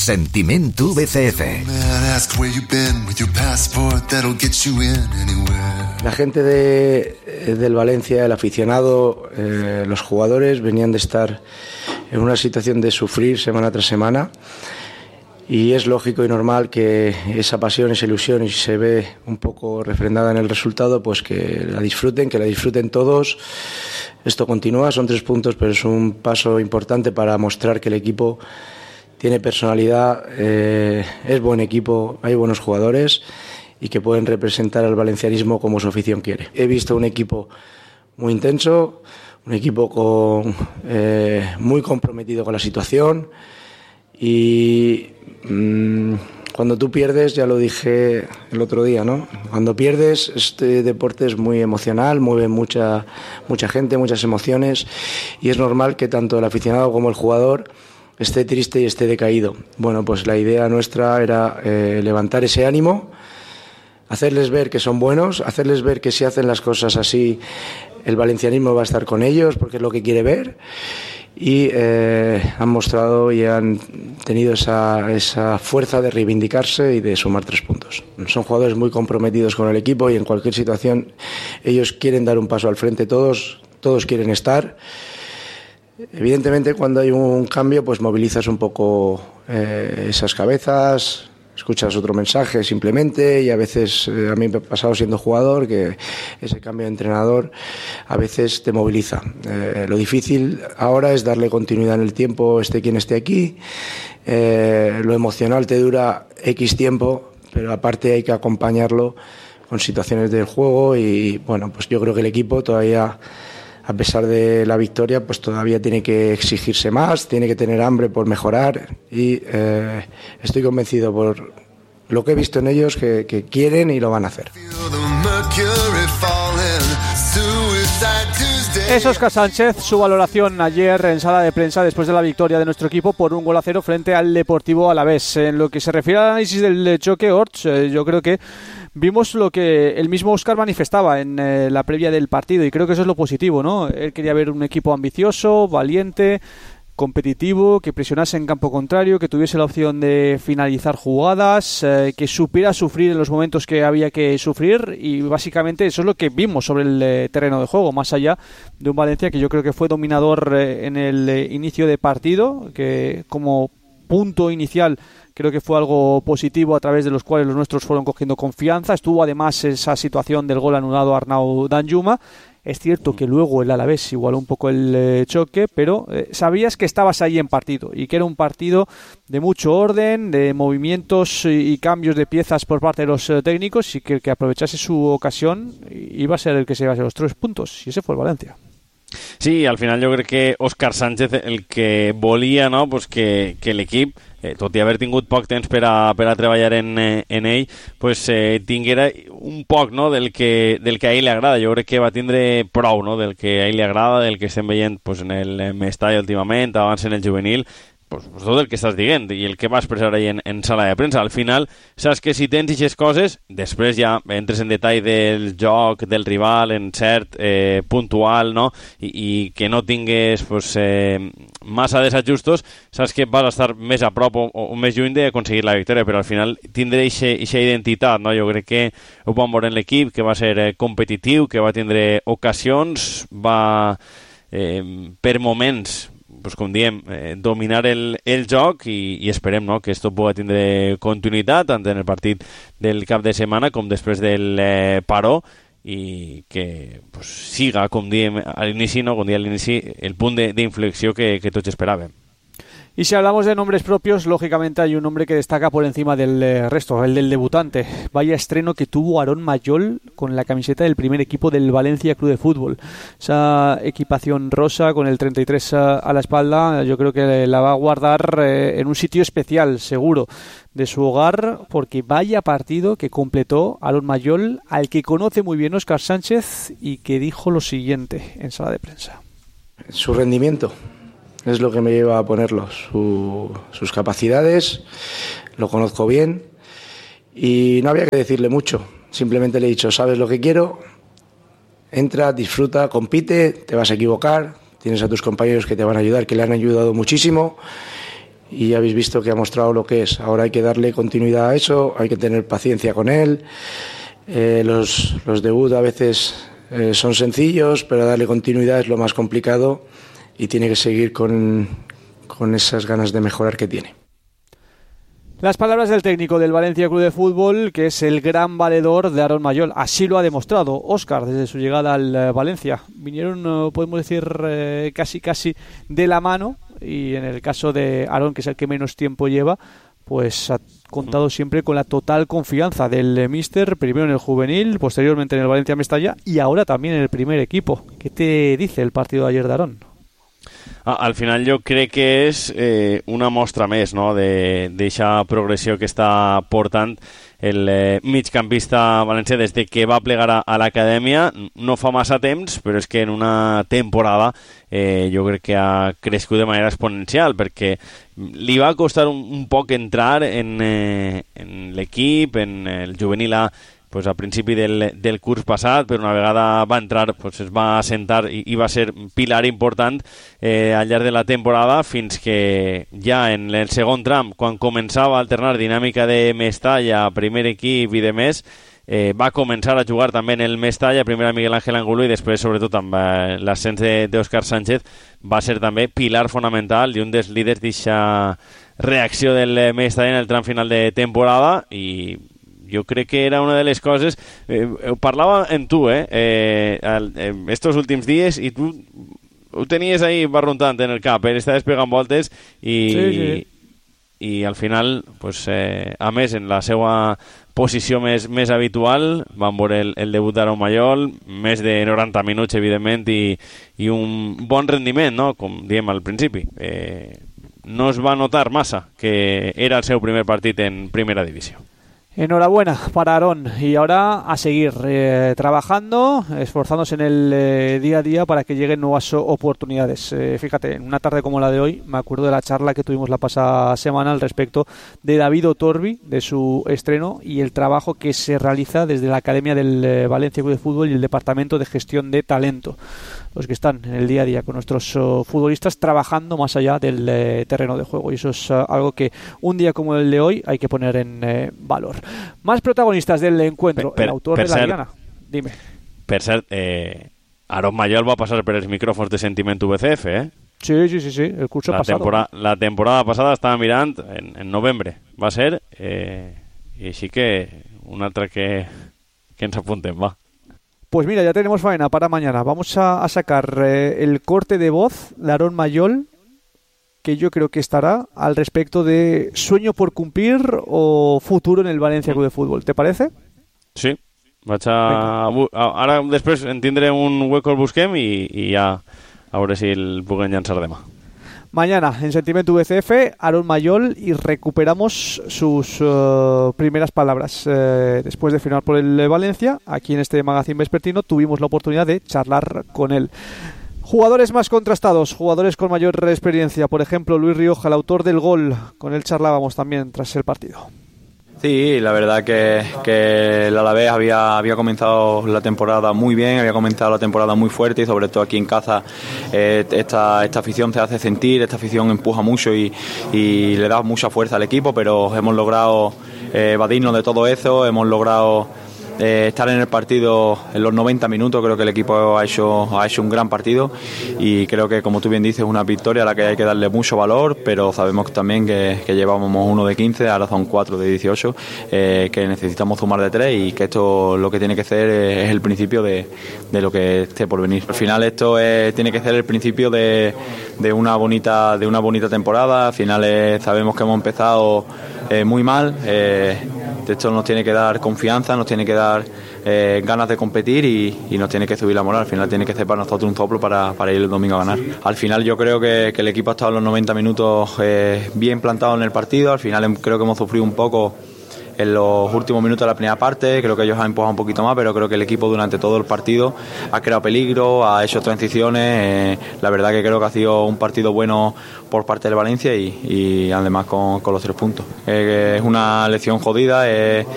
Sentimiento VCF. La gente del Valencia, el aficionado, los jugadores venían de estar en una situación de sufrir semana tras semana, y es lógico y normal que esa pasión, esa ilusión, y si se ve un poco refrendada en el resultado, pues que la disfruten todos. Esto continúa, son 3 puntos, pero es un paso importante para mostrar que el equipo tiene personalidad, es buen equipo, hay buenos jugadores y que pueden representar al valencianismo como su afición quiere. He visto un equipo muy intenso, un equipo muy comprometido con la situación, y cuando tú pierdes, ya lo dije el otro día, ¿no? Cuando pierdes, este deporte es muy emocional, mueve mucha gente, muchas emociones, y es normal que tanto el aficionado como el jugador esté triste y esté decaído. Bueno, pues la idea nuestra era levantar ese ánimo, hacerles ver que son buenos, hacerles ver que si hacen las cosas así, el valencianismo va a estar con ellos, porque es lo que quiere ver, y han mostrado y han tenido esa fuerza de reivindicarse y de sumar 3 puntos. Son jugadores muy comprometidos con el equipo, y en cualquier situación ellos quieren dar un paso al frente, todos quieren estar. Evidentemente, cuando hay un cambio, pues movilizas un poco esas cabezas, escuchas otro mensaje simplemente, y a veces, a mí me ha pasado siendo jugador, que ese cambio de entrenador a veces te moviliza. Lo difícil ahora es darle continuidad en el tiempo, esté quien esté aquí. Lo emocional te dura X tiempo, pero aparte hay que acompañarlo con situaciones del juego, y bueno, pues yo creo que el equipo todavía, a pesar de la victoria, pues todavía tiene que exigirse más, tiene que tener hambre por mejorar, y estoy convencido por lo que he visto en ellos que quieren y lo van a hacer. Es Óscar Sánchez, su valoración ayer en sala de prensa después de la victoria de nuestro equipo por 1-0 frente al Deportivo Alavés. En lo que se refiere al análisis del choque, Orts, yo creo que vimos lo que el mismo Óscar manifestaba en la previa del partido, y creo que eso es lo positivo, ¿no? Él quería ver un equipo ambicioso, valiente, competitivo, que presionase en campo contrario, que tuviese la opción de finalizar jugadas, que supiera sufrir en los momentos que había que sufrir, y básicamente eso es lo que vimos sobre el terreno de juego, más allá de un Valencia que yo creo que fue dominador en el inicio de partido, que como punto inicial creo que fue algo positivo, a través de los cuales los nuestros fueron cogiendo confianza. Estuvo además esa situación del gol anulado a Arnau Danjuma. Es cierto que luego el Alavés igualó un poco el choque, pero sabías que estabas ahí en partido, y que era un partido de mucho orden, de movimientos y cambios de piezas por parte de los técnicos, y que el que aprovechase su ocasión iba a ser el que se iba a los 3 puntos, y ese fue el Valencia. Sí, al final jo crec que Óscar Sánchez el que volia, no, pues que l'equip, tot i haver tingut poc temps per a treballar en ell, pues tinguera un poc, no, del que a ell li agrada. Jo crec que va tindre prou, no, del que a ell li agrada, del que estem veient pues, en el Mestalla últimament, abans en el juvenil, pues tot el que estàs dient i el que va expressar ahí en sala de premsa. Al final, saps que si tens aquestes coses, després ja entres en detall del joc, del rival, en cert puntual, no? I que no tingues pues, massa desajustos, saps que vas a estar més a prop o més lluny d'aconseguir la victòria, però al final tindre aquesta identitat, no? Jo crec que ho vam veure en l'equip, que va ser competitiu, que va tindre ocasions, va per moments, pues, com diem, dominar el joc, i esperem, no, que esto pugui tindre continuïtat tant en el partit del cap de setmana com després del paró, i que pues, siga, com diem a l'inici, no, com diem a l'inici, el punt d'inflexió que tots esperàvem. Y si hablamos de nombres propios, lógicamente hay un nombre que destaca por encima del resto, el del debutante. Vaya estreno que tuvo Aarón Mayol con la camiseta del primer equipo del Valencia Club de Fútbol. Esa equipación rosa con el 33 a la espalda, yo creo que la va a guardar en un sitio especial, seguro, de su hogar, porque vaya partido que completó Aarón Mayol, al que conoce muy bien Óscar Sánchez, y que dijo lo siguiente en sala de prensa. Su rendimiento es lo que me lleva a ponerlo, sus capacidades, lo conozco bien, y no había que decirle mucho, simplemente le he dicho, sabes lo que quiero, entra, disfruta, compite, te vas a equivocar, tienes a tus compañeros que te van a ayudar, que le han ayudado muchísimo, y habéis visto que ha mostrado lo que es. Ahora hay que darle continuidad a eso, hay que tener paciencia con él. Los debut a veces son sencillos, pero darle continuidad es lo más complicado y tiene que seguir con esas ganas de mejorar que tiene. Las palabras del técnico del Valencia Club de Fútbol, que es el gran valedor de Aaron Mayol. Así lo ha demostrado Óscar desde su llegada al Valencia. Vinieron, podemos decir, casi de la mano, y en el caso de Aaron, que es el que menos tiempo lleva, pues ha contado siempre con la total confianza del míster, primero en el juvenil, posteriormente en el Valencia Mestalla y ahora también en el primer equipo. ¿Qué te dice el partido de ayer de Aaron? Al final jo crec que és una mostra més, no?, d'eixa progressió que està portant el migcampista valencià des de que va plegar a l'acadèmia. No fa massa temps, però és que en una temporada jo crec que ha crescut de manera exponencial, perquè li va costar un poc entrar en l'equip, en el juvenil A, pues a principi del curs passat, però una vegada va entrar pues es va assentar i va ser pilar important al llarg de la temporada, fins que ja en el segon tram, quan començava a alternar dinàmica de Mestalla, primer equip i de més, va començar a jugar també en el Mestalla, primer a Miguel Ángel Angulo i després sobretot amb l'ascens d'Òscar Sánchez va ser també pilar fonamental i un dels líders d'aquesta reacció del Mestalla en el tram final de temporada. I jo crec que era una de les coses, ho parlava amb tu estos últims dies, i tu ho tenies ahí barruntant en el cap, estaves pegant voltes i al final pues, a més en la seva posició més habitual van veure el debut d'Aaron Mayol, més de 90 minuts evidentment i un bon rendiment, no? Com diem al principi, no es va notar massa que era el seu primer partit en primera divisió. Enhorabuena para Aaron, y ahora a seguir trabajando, esforzándose en el día a día para que lleguen nuevas oportunidades. Fíjate, en una tarde como la de hoy me acuerdo de la charla que tuvimos la pasada semana al respecto de David Otorbi, de su estreno y el trabajo que se realiza desde la Academia del Valencia Club de Fútbol y el Departamento de Gestión de Talento, los que están en el día a día con nuestros futbolistas trabajando más allá del terreno de juego, y eso es algo que un día como el de hoy hay que poner en valor. Más protagonistas del encuentro, el autor de la Diana. Dime. Per cert, Aaron Mayol va passar per els micròfons de Sentiment VCF, Sí, el curso pasado. La temporada passada estava mirant en novembre, va ser, i així que un altre que ens apuntem, va. Pues mira, ya tenemos faena para mañana. Vamos a sacar el corte de voz de Aaron Mayol, que yo creo que estará al respecto de sueño por cumplir o futuro en el Valencia Club de Fútbol. ¿Te parece? Sí. Ara després en tindré un hueco el busquem i ja a veure si el puguem llançar demà. Mañana en Sentiment VCF, Aaron Mayol, y recuperamos sus primeras palabras. Después de firmar por el Valencia, aquí en este magazine vespertino tuvimos la oportunidad de charlar con él. Jugadores más contrastados, jugadores con mayor experiencia, por ejemplo Luis Rioja, el autor del gol, con él charlábamos también tras el partido. Sí, la verdad que el Alavés había comenzado la temporada muy bien, había comenzado la temporada muy fuerte, y sobre todo aquí en casa esta afición te hace sentir, esta afición empuja mucho y le da mucha fuerza al equipo, pero hemos logrado evadirnos de todo eso, hemos logrado estar en el partido en los 90 minutos. Creo que el equipo ha hecho un gran partido y creo que, como tú bien dices, una victoria a la que hay que darle mucho valor, pero sabemos también que llevamos 1 de 15, ahora son 4 de 18, que necesitamos sumar de 3 y que esto lo que tiene que ser es el principio de lo que esté por venir. Al final esto tiene que ser el principio de una bonita temporada. Al final sabemos que hemos empezado muy mal. Esto nos tiene que dar confianza, nos tiene que dar ganas de competir y nos tiene que subir la moral. Al final tiene que ser para nosotros un soplo para ir el domingo a ganar. Al final yo creo que el equipo ha estado los 90 minutos bien plantado en el partido. Al final creo que hemos sufrido un poco en los últimos minutos de la primera parte. Creo que ellos han empujado un poquito más, pero creo que el equipo durante todo el partido ha creado peligro, ha hecho transiciones. La verdad que creo que ha sido un partido bueno por parte del Valencia y además con los 3 puntos. Es una lección jodida.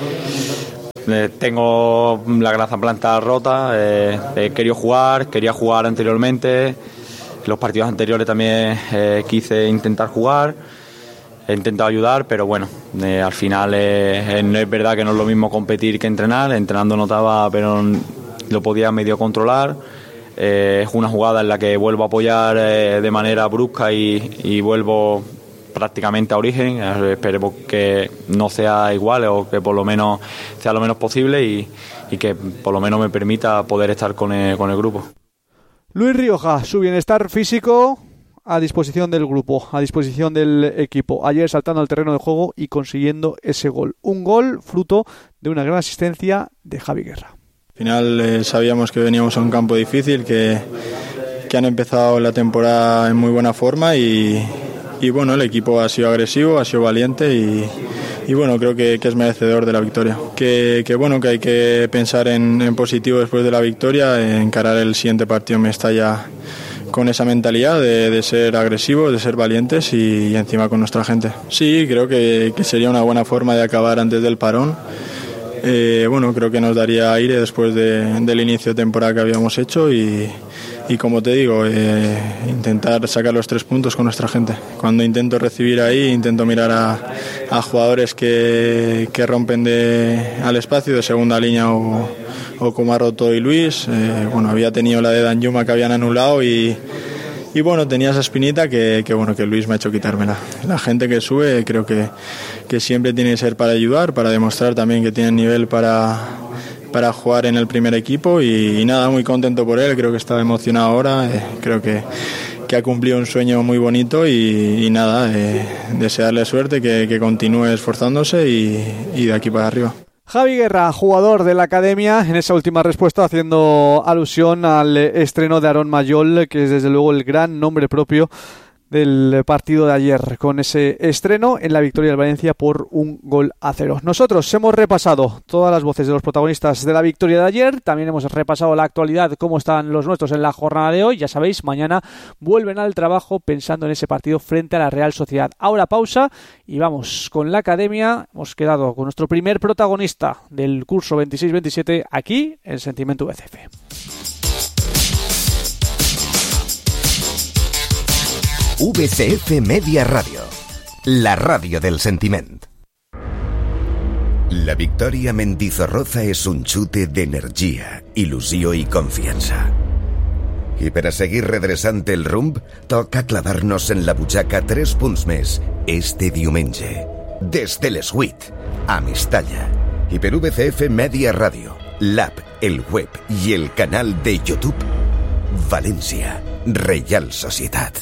Tengo la grasa planta rota. Quería jugar anteriormente. Los partidos anteriores también quise intentar jugar. he intentado ayudar, pero bueno, al final no es verdad que no es lo mismo competir que entrenar. Entrenando notaba, pero lo podía medio controlar. Es una jugada en la que vuelvo a apoyar de manera brusca y vuelvo prácticamente a origen. Esperemos que no sea igual o que por lo menos sea lo menos posible y que por lo menos me permita poder estar con el grupo. Luis Rioja, su bienestar físico a disposición del grupo, a disposición del equipo. Ayer saltando al terreno de juego y consiguiendo ese gol. Un gol fruto de una gran asistencia de Javi Guerra. Al final sabíamos que veníamos a un campo difícil, que han empezado la temporada en muy buena forma y bueno, el equipo ha sido agresivo, ha sido valiente y bueno, creo que es merecedor de la victoria. Que bueno, que hay que pensar en positivo después de la victoria, encarar el siguiente partido en Mestalla con esa mentalidad de ser agresivos, de ser valientes y encima con nuestra gente. Sí, creo que sería una buena forma de acabar antes del parón. Bueno, creo que nos daría aire después del inicio de temporada que habíamos hecho y como te digo, intentar sacar los 3 puntos con nuestra gente. Cuando intento recibir ahí, intento mirar a jugadores que rompen al espacio de segunda línea o como ha roto hoy Luis. Bueno, había tenido la de Danjuma que habían anulado y bueno, tenía esa espinita que Luis me ha hecho quitármela. La gente que sube creo que siempre tiene que ser para ayudar, para demostrar también que tienen nivel para jugar en el primer equipo y nada, muy contento por él, creo que está emocionado ahora, creo que ha cumplido un sueño muy bonito y nada, desearle suerte, que continúe esforzándose y de aquí para arriba. Javi Guerra, jugador de la academia, en esa última respuesta haciendo alusión al estreno de Aarón Mayol, que es desde luego el gran nombre propio del partido de ayer, con ese estreno en la victoria del Valencia por 1-0. Nosotros hemos repasado todas las voces de los protagonistas de la victoria de ayer, también hemos repasado la actualidad, cómo están los nuestros en la jornada de hoy. Ya sabéis, mañana vuelven al trabajo pensando en ese partido frente a la Real Sociedad. Ahora pausa y vamos con la academia. Hemos quedado con nuestro primer protagonista del curso 26-27 aquí en Sentiment VCF. VCF Media Radio, la radio del sentiment. La victòria Mendizorroza és un xute d'energia, il·lusió i confiança. I per a seguir redreçant el rumb, toca clavar-nos en la butxaca 3 punts més este diumenge. Des de les 8, a Mestalla. I per VCF Media Radio, l'app, el web i el canal de YouTube, València, Reial Societat.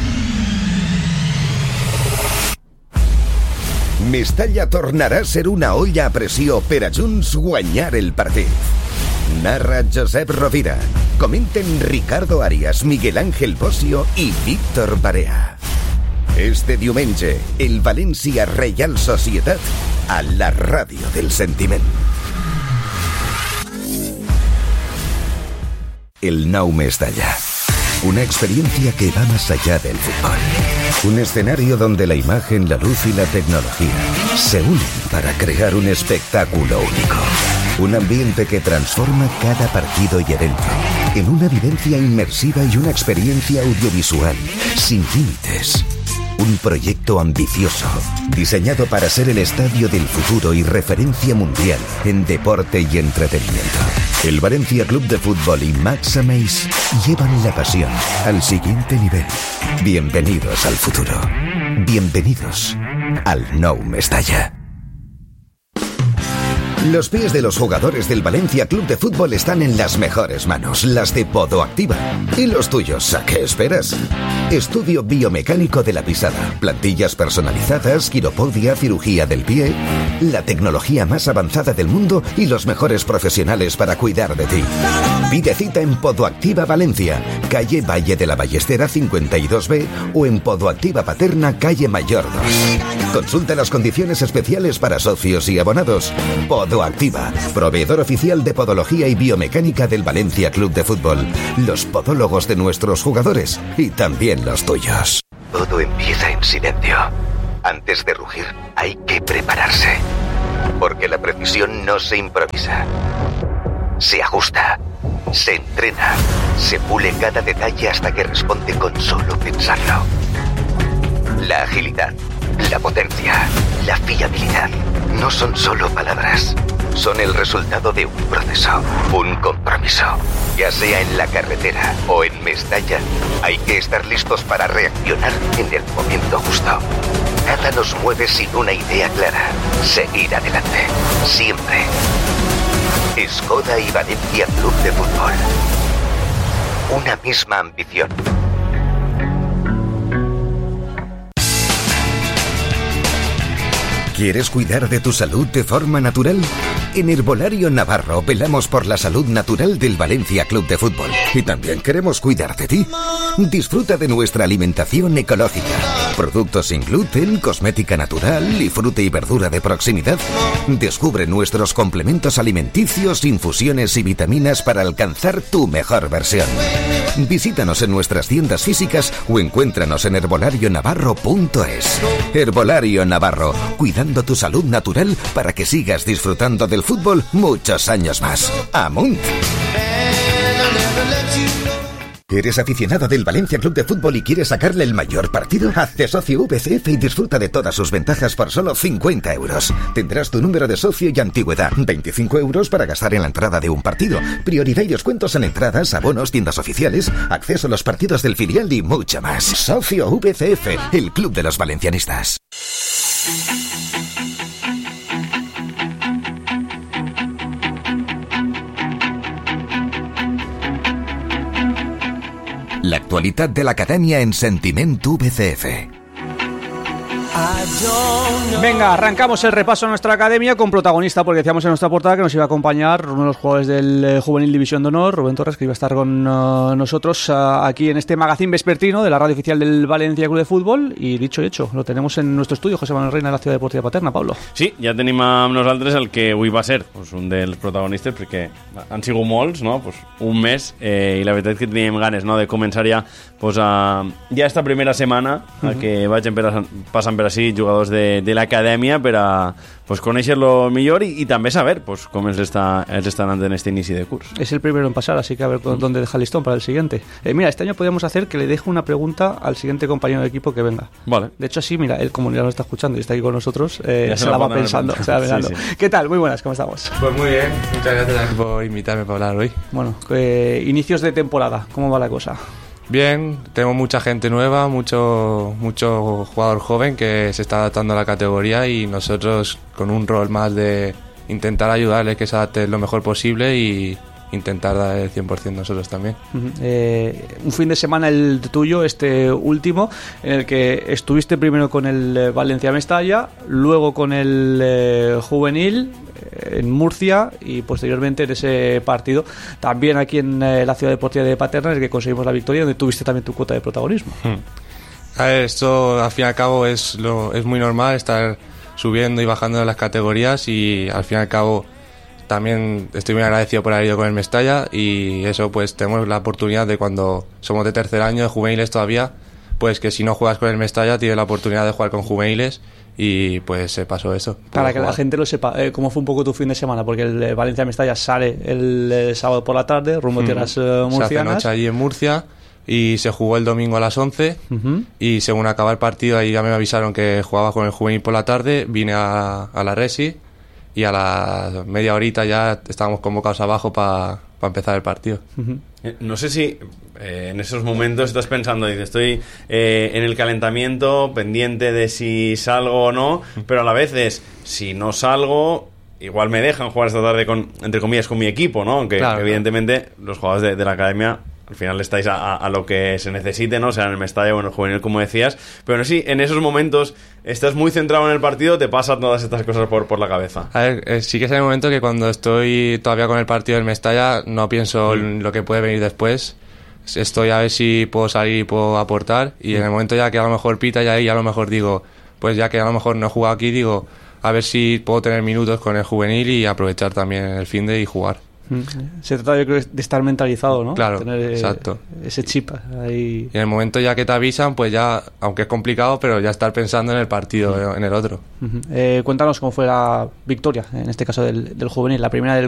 Mestalla tornarà a ser una olla a pressió per a junts guanyar el partit. Narra Josep Rovira. Comenten Ricardo Arias, Miguel Ángel Bossio i Víctor Barea. Este diumenge, el València Reial Societat a la ràdio del sentiment. El nou Mestalla. Una experiencia que va más allá del fútbol. Un escenario donde la imagen, la luz y la tecnología se unen para crear un espectáculo único. Un ambiente que transforma cada partido y evento en una vivencia inmersiva y una experiencia audiovisual sin límites. Un proyecto ambicioso, diseñado para ser el estadio del futuro y referencia mundial en deporte y entretenimiento. El Valencia Club de Fútbol y Max Ameis llevan la pasión al siguiente nivel. Bienvenidos al futuro. Bienvenidos al Nou Mestalla. Los pies de los jugadores del Valencia Club de Fútbol están en las mejores manos, las de Podoactiva. ¿Y los tuyos? ¿A qué esperas? Estudio biomecánico de la pisada, plantillas personalizadas, quiropodia, cirugía del pie, la tecnología más avanzada del mundo y los mejores profesionales para cuidar de ti. Pide cita en Podoactiva Valencia, calle Valle de la Ballestera 52B o en Podoactiva Paterna, calle Mayor 2. Consulta las condiciones especiales para socios y abonados. Podoactiva, proveedor oficial de podología y biomecánica del Valencia Club de Fútbol. Los podólogos de nuestros jugadores y también los tuyos. Todo empieza en silencio. Antes de rugir, hay que prepararse. Porque la precisión no se improvisa. Se ajusta, se entrena, se pule cada detalle hasta que responde con solo pensarlo. La agilidad, La potencia, la fiabilidad, no son solo palabras. Son el resultado de un proceso, un compromiso. Ya sea en la carretera o en Mestalla, hay que estar listos para reaccionar en el momento justo. Nada nos mueve sin una idea clara. Seguir adelante. Siempre. Skoda y Valencia Club de Fútbol. Una misma ambición. ¿Quieres cuidar de tu salud de forma natural? En Herbolario Navarro velamos por la salud natural del Valencia Club de Fútbol. Y también queremos cuidar de ti. Disfruta de nuestra alimentación ecológica. Productos sin gluten, cosmética natural y fruta y verdura de proximidad. Descubre nuestros complementos alimenticios, infusiones y vitaminas para alcanzar tu mejor versión. Visítanos en nuestras tiendas físicas o encuéntranos en herbolarionavarro.es. Herbolario Navarro, cuidando tu salud natural para que sigas disfrutando del fútbol muchos años más. ¡Amunt! ¿Eres aficionado del Valencia Club de Fútbol y quieres sacarle el mayor partido? Hazte socio VCF y disfruta de todas sus ventajas por solo 50 euros. Tendrás tu número de socio y antigüedad. 25 euros para gastar en la entrada de un partido. Prioridad y descuentos en entradas, abonos, tiendas oficiales, acceso a los partidos del filial y mucho más. Socio VCF, el club de los valencianistas. L'actualitat de l'acadèmia en Sentiment VCF. Venga, arrancamos el repaso a nuestra academia con protagonista, porque decíamos en nuestra portada que nos iba a acompañar uno de los jugadores del Juvenil División de Honor, Rubén Torres, que iba a estar con nosotros aquí en este magazín vespertino de la radio oficial del Valencia Club de Fútbol. Y dicho y hecho, lo tenemos en nuestro estudio, José Manuel Reina, de la Ciutat Deportiva Paterna. Pablo. Sí, ja tenim amb nosaltres el que avui va ser un dels protagonistes, perquè han sigut molts, no? Un mes, i la veritat que teníem ganes, no?, de començar ja ja esta primera setmana que vagin passant per així jugadors de l'acadèmia per a conèixer-lo millor y també saber com els està anant en este inici de curs. Es el primero en pasar, así que a ver dónde deja el listón para el siguiente. Mira, este año podríamos hacer que le deje una pregunta al siguiente compañero de equipo que venga. Vale. De hecho, así, mira, él como ya lo está escuchando y está aquí con nosotros, se la va pensando. Sí, sí. ¿Qué tal? Muy buenas, ¿cómo estamos? Pues muy bien, muchas gracias por invitarme para hablar hoy. Bueno, inicios de temporada, ¿cómo va la cosa? Bien, tengo mucha gente nueva, mucho jugador joven que se está adaptando a la categoría y nosotros con un rol más de intentar ayudarles que se adapten lo mejor posible y intentar dar el 100% nosotros también. Un fin de semana el tuyo, este último, en el que estuviste primero con el Valencia Mestalla, luego con el Juvenil en Murcia y posteriormente en ese partido también aquí en la Ciutat Deportiva de Paterna, en el que conseguimos la victoria, donde tuviste también tu cuota de protagonismo. A ver, esto al fin y al cabo es muy normal estar subiendo y bajando de las categorías y al fin y al cabo también estoy muy agradecido por haber ido con el Mestalla y eso, pues tenemos la oportunidad de cuando somos de tercer año de juveniles todavía, pues que si no juegas con el Mestalla tienes la oportunidad de jugar con juveniles y pues se pasó eso. Para que la gente lo sepa, ¿cómo fue un poco tu fin de semana? Porque el Valencia Mestalla sale el sábado por la tarde rumbo a tierras murcianas. Se hace noche allí en Murcia y se jugó el domingo a las 11 y según acaba el partido ahí ya me avisaron que jugaba con el juvenil por la tarde, vine a la Resi y a la media horita ya estábamos convocados abajo para empezar el partido. No sé si en esos momentos estás pensando, dices, estoy en el calentamiento, pendiente de si salgo o no, pero a la vez es, si no salgo, igual me dejan jugar esta tarde entre comillas, con mi equipo, ¿no? Aunque claro, evidentemente los jugadores de la academia al final estáis a lo que se necesite, ¿no? O sea, en el Mestalla o en el juvenil, como decías. Pero sí, en esos momentos estás muy centrado en el partido, te pasan todas estas cosas por la cabeza. A ver, sí que es el momento que cuando estoy todavía con el partido del Mestalla no pienso en lo que puede venir después. Estoy a ver si puedo salir y puedo aportar. Y en el momento ya que a lo mejor pita, ya ahí a lo mejor digo, pues ya que a lo mejor no he jugado aquí, digo, a ver si puedo tener minutos con el juvenil y aprovechar también el finde y jugar. Se trata, yo creo, de estar mentalizado, ¿no? Claro, tener exacto. Ese chip ahí. Y en el momento ya que te avisan, pues ya, aunque es complicado, pero ya estar pensando en el partido, en el otro. Cuéntanos cómo fue la victoria, en este caso del juvenil, la primera del